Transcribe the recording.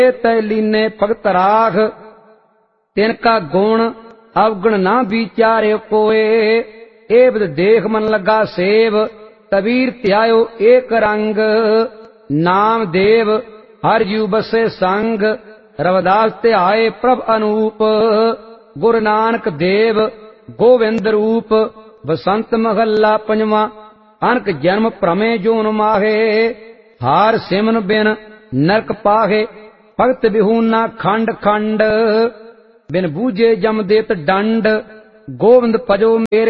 तै लीने भगत राख, तिनका गुण अवगुण ना विचारे कोय। एवद देख मन लगा सेव, कबीर ध्यायो एक रंग। नाम देव हर जीव बसे संग, रविदास ध्याए प्रभ अनूप। गुरु नानक देव गोविंद रूप, बसंत महला पंजवा। अनक जन्म भ्रमे जोन माहे, हार सिमन बिन नरक पाहे। भगत बिहूना खंड खंड, बिन बूझे जम देत दंड। गोविंद भजो मेरे